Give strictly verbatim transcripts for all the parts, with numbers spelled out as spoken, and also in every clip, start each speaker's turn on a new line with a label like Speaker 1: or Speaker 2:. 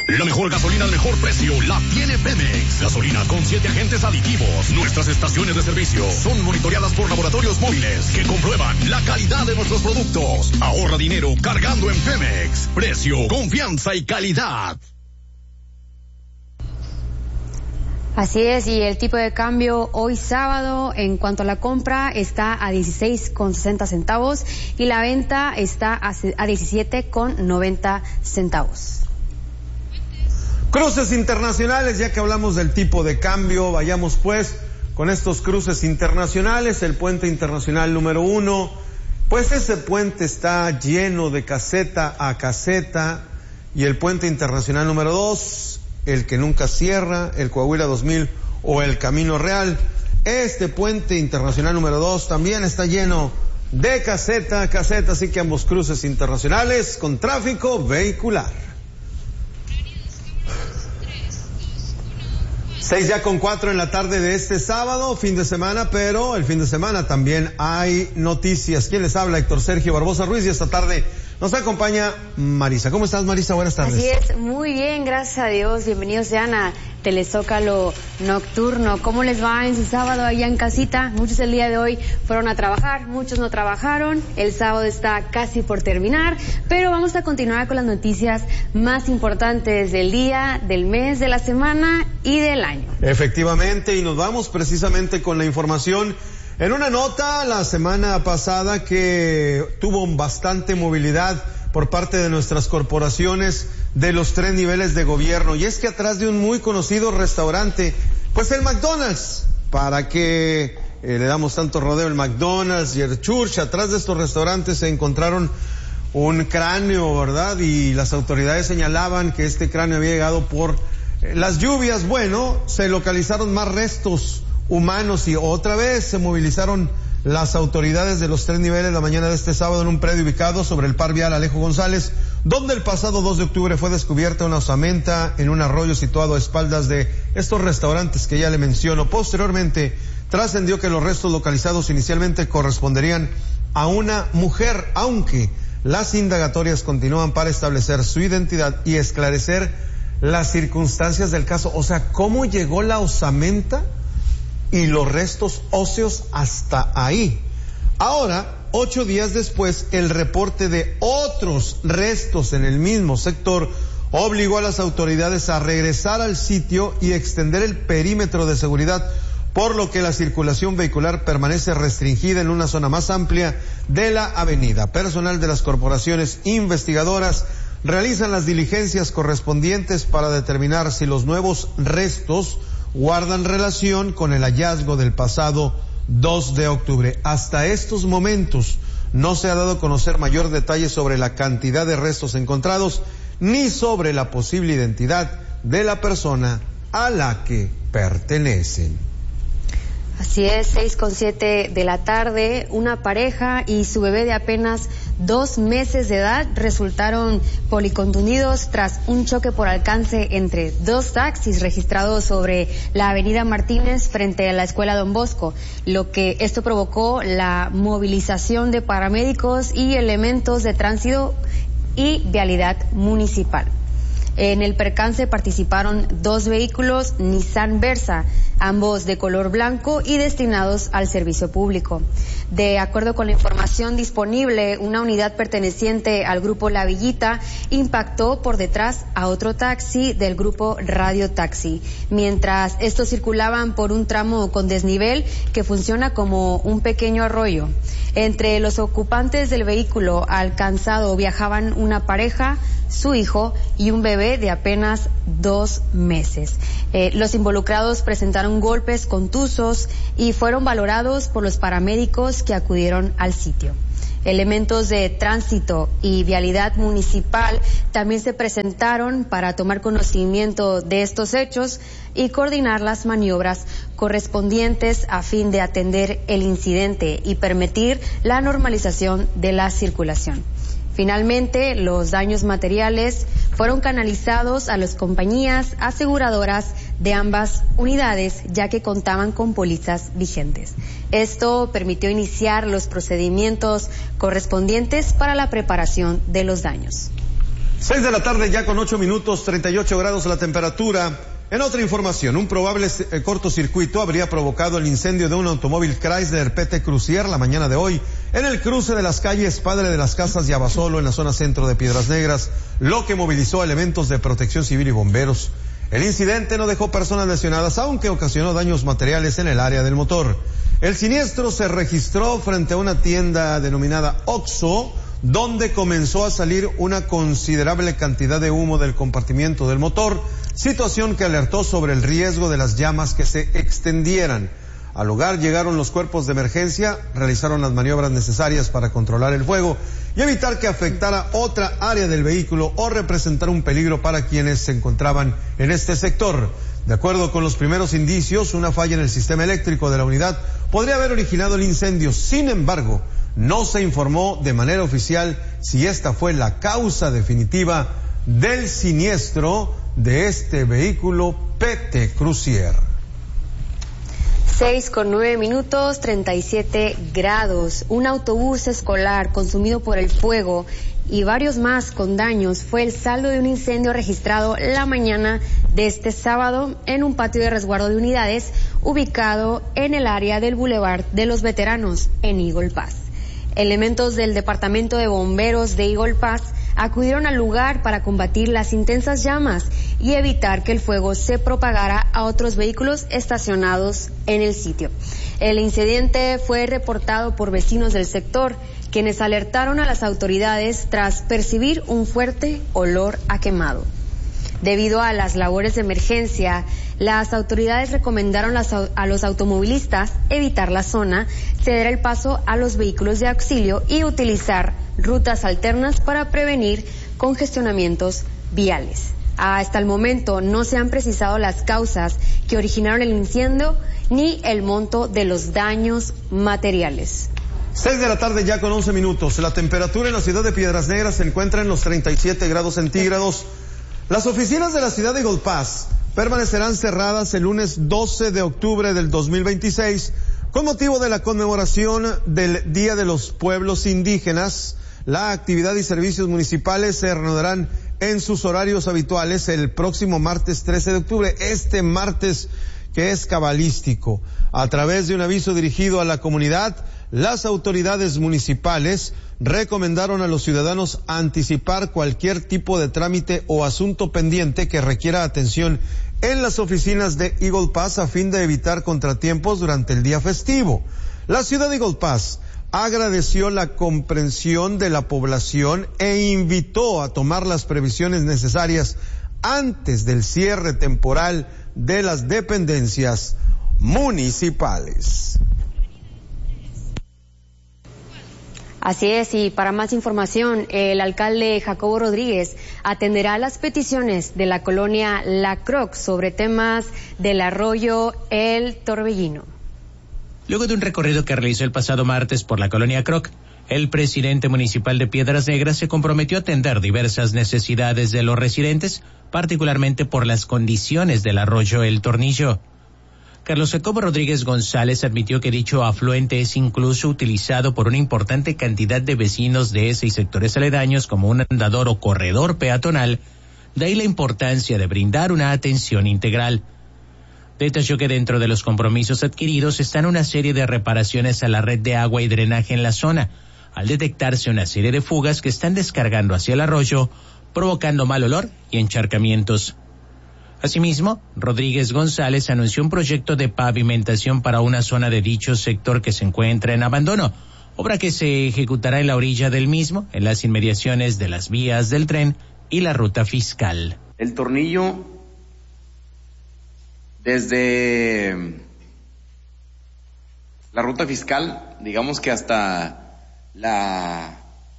Speaker 1: La mejor gasolina al mejor precio la tiene Pemex. Gasolina con siete agentes aditivos. Nuestras estaciones de servicio son monitoreadas por laboratorios móviles que comprueban la calidad de nuestros productos. Ahorra dinero cargando en Pemex. Precio, confianza y calidad.
Speaker 2: Así es, y el tipo de cambio hoy sábado en cuanto a la compra está a dieciséis con sesenta centavos y la venta está a diecisiete con noventa centavos.
Speaker 3: Cruces internacionales, ya que hablamos del tipo de cambio, vayamos pues con estos cruces internacionales. El puente internacional número uno, pues ese puente está lleno de caseta a caseta, y el puente internacional número dos, el que nunca cierra, el Coahuila dos mil o el Camino Real. Este puente internacional número dos también está lleno de caseta a caseta, así que ambos cruces internacionales con tráfico vehicular. Seis ya con cuatro en la tarde de este sábado, fin de semana, pero el fin de semana también hay noticias. ¿Quién les habla? Héctor Sergio Barbosa Ruiz, y esta tarde nos acompaña Marisa. ¿Cómo estás, Marisa? Buenas tardes.
Speaker 2: Así es, muy bien, gracias a Dios. Bienvenidos sean a Telezócalo Nocturno. ¿Cómo les va en su sábado allá en casita? Muchos el día de hoy fueron a trabajar, muchos no trabajaron. El sábado está casi por terminar, pero vamos a continuar con las noticias más importantes del día, del mes, de la semana y del año.
Speaker 3: Efectivamente, y nos vamos precisamente con la información. En una nota la semana pasada que tuvo bastante movilidad por parte de nuestras corporaciones de los tres niveles de gobierno, y es que atrás de un muy conocido restaurante, pues el McDonald's, para que eh, le damos tanto rodeo, el McDonald's y el Church, atrás de estos restaurantes se encontraron un cráneo, ¿verdad? Y las autoridades señalaban que este cráneo había llegado por eh, las lluvias. Bueno, se localizaron más restos humanos y otra vez se movilizaron las autoridades de los tres niveles la mañana de este sábado en un predio ubicado sobre el par vial Alejo González, donde el pasado dos de octubre fue descubierta una osamenta en un arroyo situado a espaldas de estos restaurantes que ya le menciono. Posteriormente trascendió que los restos localizados inicialmente corresponderían a una mujer, aunque las indagatorias continúan para establecer su identidad y esclarecer las circunstancias del caso. O sea, ¿cómo llegó la osamenta y los restos óseos hasta ahí? Ahora, ocho días después, el reporte de otros restos en el mismo sector obligó a las autoridades a regresar al sitio y extender el perímetro de seguridad, por lo que la circulación vehicular permanece restringida en una zona más amplia de la avenida. Personal de las corporaciones investigadoras realizan las diligencias correspondientes para determinar si los nuevos restos guardan relación con el hallazgo del pasado dos de octubre. Hasta estos momentos no se ha dado a conocer mayor detalle sobre la cantidad de restos encontrados ni sobre la posible identidad de la persona a la que pertenecen.
Speaker 2: Así es, seis con siete de la tarde, una pareja y su bebé de apenas dos meses de edad resultaron policontundidos tras un choque por alcance entre dos taxis registrados sobre la avenida Martínez frente a la escuela Don Bosco, lo que esto provocó la movilización de paramédicos y elementos de tránsito y vialidad municipal. En el percance participaron dos vehículos Nissan Versa, ambos de color blanco y destinados al servicio público. De acuerdo con la información disponible, una unidad perteneciente al grupo La Villita impactó por detrás a otro taxi del grupo Radio Taxi, mientras estos circulaban por un tramo con desnivel que funciona como un pequeño arroyo. Entre los ocupantes del vehículo alcanzado viajaban una pareja, su hijo y un bebé de apenas dos meses. Eh, los involucrados presentaron golpes contusos y fueron valorados por los paramédicos que acudieron al sitio. Elementos de tránsito y vialidad municipal también se presentaron para tomar conocimiento de estos hechos y coordinar las maniobras correspondientes a fin de atender el incidente y permitir la normalización de la circulación. Finalmente, los daños materiales fueron canalizados a las compañías aseguradoras de ambas unidades, ya que contaban con pólizas vigentes. Esto permitió iniciar los procedimientos correspondientes para la preparación de los daños.
Speaker 3: Seis de la tarde ya con ocho minutos, treinta y ocho grados la temperatura. En otra información, un probable eh, cortocircuito habría provocado el incendio de un automóvil Chrysler P T Crucier la mañana de hoy en el cruce de las calles Padre de las Casas y Abasolo en la zona centro de Piedras Negras, lo que movilizó elementos de protección civil y bomberos. El incidente no dejó personas lesionadas, aunque ocasionó daños materiales en el área del motor. El siniestro se registró frente a una tienda denominada Oxxo, donde comenzó a salir una considerable cantidad de humo del compartimiento del motor, situación que alertó sobre el riesgo de las llamas que se extendieran. Al lugar llegaron los cuerpos de emergencia, realizaron las maniobras necesarias para controlar el fuego y evitar que afectara otra área del vehículo o representara un peligro para quienes se encontraban en este sector. De acuerdo con los primeros indicios, una falla en el sistema eléctrico de la unidad podría haber originado el incendio. Sin embargo, no se informó de manera oficial si esta fue la causa definitiva del siniestro de este vehículo P T Crucier.
Speaker 2: Seis con nueve minutos, treinta y siete grados. Un autobús escolar consumido por el fuego y varios más con daños fue el saldo de un incendio registrado la mañana de este sábado en un patio de resguardo de unidades ubicado en el área del Boulevard de los Veteranos en Eagle Pass. Elementos del Departamento de Bomberos de Eagle Pass acudieron al lugar para combatir las intensas llamas y evitar que el fuego se propagara a otros vehículos estacionados en el sitio. El incidente fue reportado por vecinos del sector, quienes alertaron a las autoridades tras percibir un fuerte olor a quemado. Debido a las labores de emergencia, las autoridades recomendaron a los automovilistas evitar la zona, ceder el paso a los vehículos de auxilio y utilizar rutas alternas para prevenir congestionamientos viales. Hasta el momento no se han precisado las causas que originaron el incendio ni el monto de los daños materiales.
Speaker 3: Seis de la tarde ya con once minutos. La temperatura en la ciudad de Piedras Negras se encuentra en los treinta y siete grados centígrados. Las oficinas de la ciudad de Eagle Pass permanecerán cerradas el lunes doce de octubre del dos mil veintiséis con motivo de la conmemoración del Día de los Pueblos Indígenas. La actividad y servicios municipales se reanudarán en sus horarios habituales el próximo martes trece de octubre, este martes que es cabalístico. A través de un aviso dirigido a la comunidad, las autoridades municipales recomendaron a los ciudadanos anticipar cualquier tipo de trámite o asunto pendiente que requiera atención en las oficinas de Eagle Pass a fin de evitar contratiempos durante el día festivo. La ciudad de Eagle Pass agradeció la comprensión de la población e invitó a tomar las previsiones necesarias antes del cierre temporal de las dependencias municipales.
Speaker 2: Así es, y para más información, el alcalde Jacobo Rodríguez atenderá las peticiones de la colonia La Croc sobre temas del arroyo El Torbellino.
Speaker 4: Luego de un recorrido que realizó el pasado martes por la colonia Croc, el presidente municipal de Piedras Negras se comprometió a atender diversas necesidades de los residentes, particularmente por las condiciones del arroyo El Tornillo. Carlos Jacobo Rodríguez González admitió que dicho afluente es incluso utilizado por una importante cantidad de vecinos de ese y sectores aledaños como un andador o corredor peatonal, de ahí la importancia de brindar una atención integral. Detalló que dentro de los compromisos adquiridos están una serie de reparaciones a la red de agua y drenaje en la zona, al detectarse una serie de fugas que están descargando hacia el arroyo, provocando mal olor y encharcamientos. Asimismo, Rodríguez González anunció un proyecto de pavimentación para una zona de dicho sector que se encuentra en abandono, obra que se ejecutará en la orilla del mismo, en las inmediaciones de las vías del tren y la ruta fiscal.
Speaker 5: El Tornillo, desde la ruta fiscal, digamos que hasta la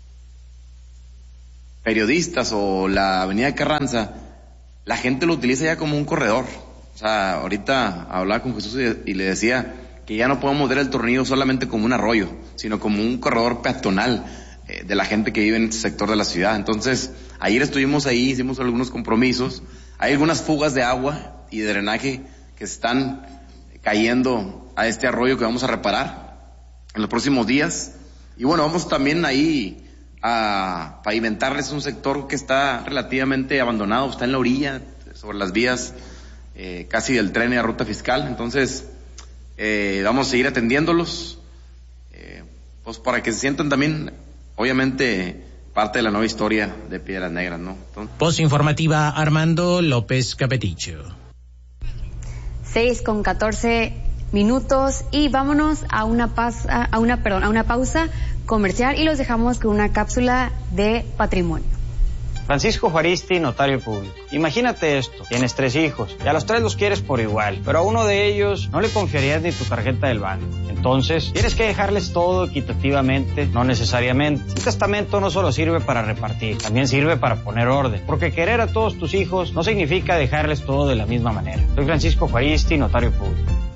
Speaker 5: Periodistas o la avenida Carranza, la gente lo utiliza ya como un corredor. O sea, ahorita hablaba con Jesús y, y le decía que ya no podemos ver el Tornillo solamente como un arroyo, sino como un corredor peatonal eh, de la gente que vive en este sector de la ciudad. Entonces, ayer estuvimos ahí, hicimos algunos compromisos. Hay algunas fugas de agua y de drenaje que están cayendo a este arroyo que vamos a reparar en los próximos días. Y bueno, vamos también ahí a pavimentarles un sector que está relativamente abandonado, está en la orilla, sobre las vías eh, casi del tren y la ruta fiscal. Entonces eh, vamos a seguir atendiéndolos, eh, pues para que se sientan también, obviamente, parte de la nueva historia de Piedras Negras, ¿no? Entonces...
Speaker 4: Post informativa, Armando López Capeticho.
Speaker 2: Seis con catorce minutos y vámonos a una pausa, a una, perdón, a una pausa comercial y los dejamos con una cápsula de patrimonio.
Speaker 6: Francisco Juaristi, notario público. Imagínate esto, tienes tres hijos y a los tres los quieres por igual, pero a uno de ellos no le confiarías ni tu tarjeta del banco. Entonces, tienes que dejarles todo equitativamente, no necesariamente. Un testamento no solo sirve para repartir, también sirve para poner orden, porque querer a todos tus hijos no significa dejarles todo de la misma manera. Soy Francisco Juaristi, notario público.